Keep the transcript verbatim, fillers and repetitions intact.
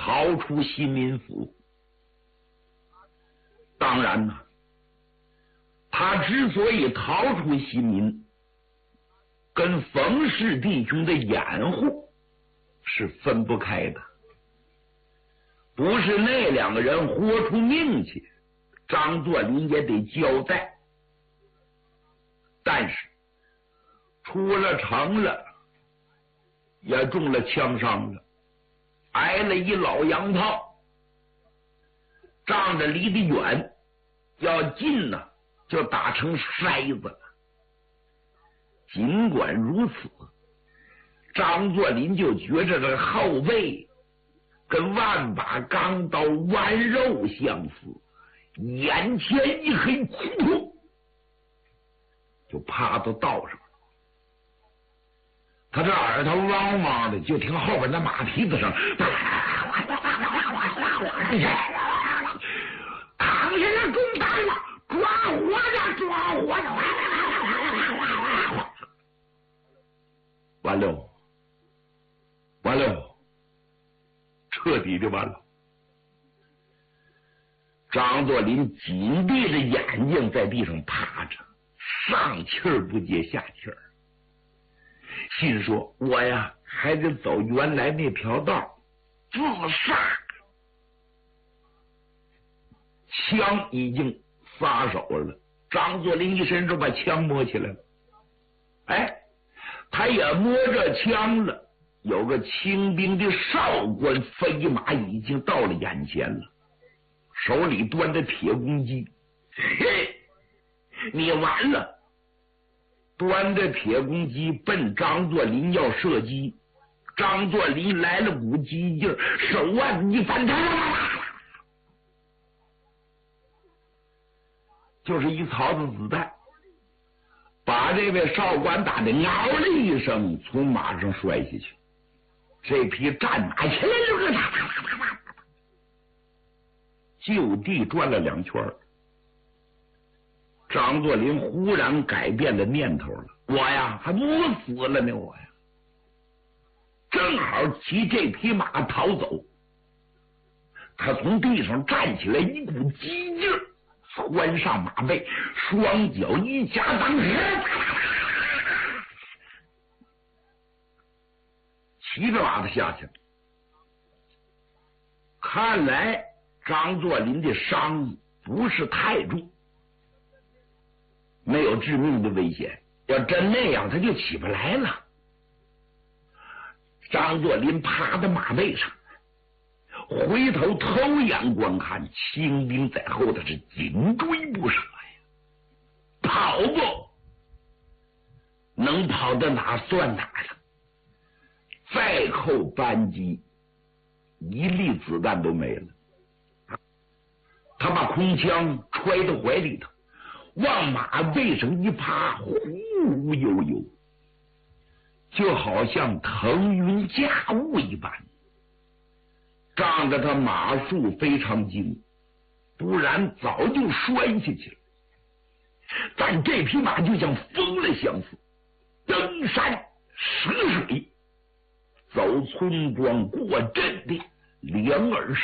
逃出西民府。当然呢，他之所以逃出西民，跟冯氏弟兄的掩护是分不开的。不是那两个人豁出命去，张作霖也得交代。但是出了城了，也中了枪伤了，挨了一老洋炮，仗着离得远，要近呢就打成筛子了。尽管如此，张作霖就觉着这后背跟万把钢刀剜肉相似，眼前一黑，扑通就趴到道上了。他这耳朵汪汪的，就听后边那马蹄子声，扛下来中弹了，抓活着，抓活着，完了，完了，彻底的完了。张作霖紧闭着眼睛在地上趴着，上气儿不接下气儿，心说我呀还得走原来那条道自杀。枪已经撒手了，张作霖一伸手把枪摸起来了。哎，他也摸着枪了，有个清兵的哨官飞马已经到了眼前了，手里端着铁公鸡。嘿，你完了！端着铁公鸡奔张作霖要射击，张作霖来了股激劲，手腕一翻，就是一槽子子弹，把这位哨官打的嗷了一声，从马上摔下去。这匹战马起来了，就地转了两圈。张作霖忽然改变了念头了，我呀还没死了呢，我呀正好骑这匹马逃走。他从地上站起来，一股激劲儿窜上马背，双脚一夹，当时骑着马的下去了。看来张作霖的伤不是太重，没有致命的危险，要真那样他就起不来了。张作霖趴在马背上，回头偷眼观看，清兵在后头是紧追不舍呀。跑不能跑到哪算哪了，再扣扳机，一粒子弹都没了。他把空枪揣到怀里头，往马背上一趴，忽忽悠悠，就好像腾云驾雾一般。仗着他马术非常精，不然早就摔下去了。但这匹马就像疯了相似，登山涉水，走村庄过镇的，两耳